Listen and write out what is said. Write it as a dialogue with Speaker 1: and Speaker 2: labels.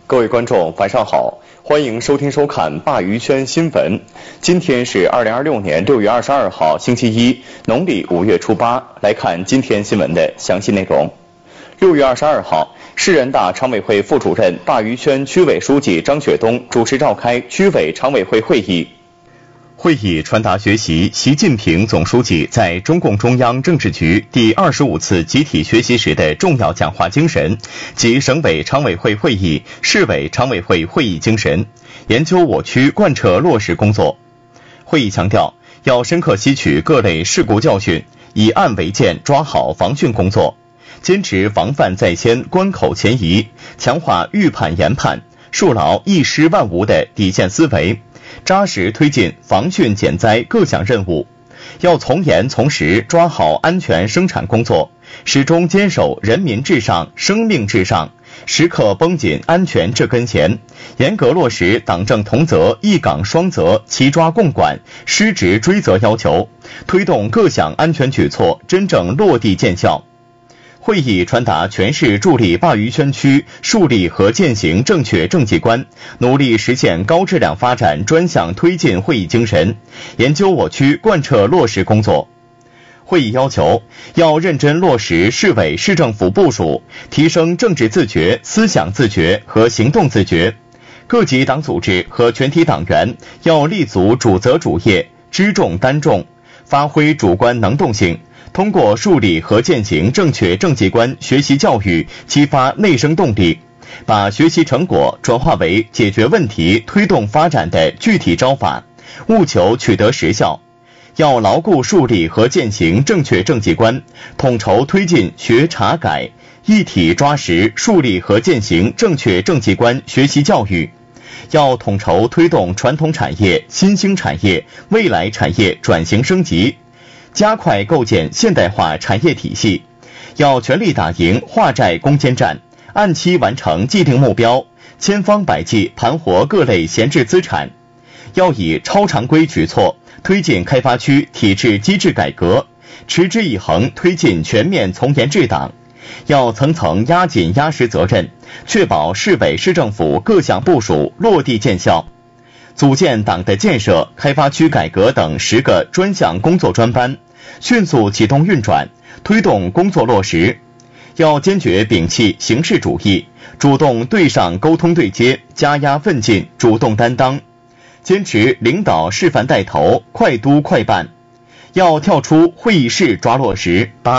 Speaker 1: 各位观众，晚上好，欢迎收听收看鲅鱼圈新闻。今天是2026年6月22号，星期一，农历5月初8。来看今天新闻的详细内容。6月22号，市人大常委会副主任、鲅鱼圈区委书记张雪冬主持召开区委常委会会议。会议传达学习习近平总书记在中共中央政治局第25次集体学习时的重要讲话精神及省委常委会会议、市委常委会会议精神，研究我区贯彻落实工作。会议强调，要深刻吸取各类事故教训，以案为鉴，抓好防汛工作，坚持防范在先、关口前移，强化预判研判，树牢一失万无的底线思维，扎实推进防汛减灾各项任务。要从严从实抓好安全生产工作，始终坚守人民至上、生命至上，时刻绷紧安全这根弦，严格落实党政同责、一岗双责、齐抓共管、失职追责要求，推动各项安全举措真正落地见效。会议传达全市助力鲅鱼圈区树立和践行正确政绩观，努力实现高质量发展专项推进会议精神，研究我区贯彻落实工作。会议要求，要认真落实市委市政府部署，提升政治自觉、思想自觉和行动自觉。各级党组织和全体党员要立足主责主业，知重担重，发挥主观能动性，通过树立和践行正确政绩观学习教育，激发内生动力，把学习成果转化为解决问题、推动发展的具体招法，务求取得实效。要牢固树立和践行正确政绩观，统筹推进学查改，一体抓实树立和践行正确政绩观学习教育。要统筹推动传统产业、新兴产业、未来产业转型升级，加快构建现代化产业体系。要全力打赢化债攻坚战，按期完成既定目标，千方百计盘活各类闲置资产。要以超常规举措推进开发区体制机制改革，持之以恒推进全面从严治党。要层层压紧压实责任，确保市委市政府各项部署落地见效。组建党的建设、开发区改革等10个专项工作专班，迅速启动运转，推动工作落实。要坚决摒弃形式主义，主动对上沟通对接，加压奋进，主动担当，坚持领导示范带头，快督快办。要跳出会议室抓落实，把